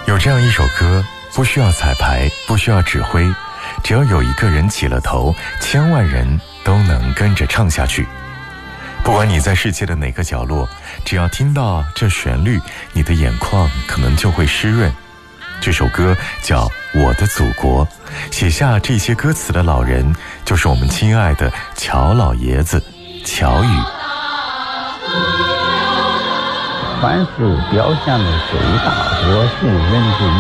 有这样一首歌，不需要彩排，不需要指挥，只要有一个人起了头，千万人都能跟着唱下去。不管你在世界的哪个角落，只要听到这旋律，你的眼眶可能就会湿润。这首歌叫《我的祖国》，写下这些歌词的老人就是我们亲爱的乔老爷子乔羽。 凡是表现了最大多数人之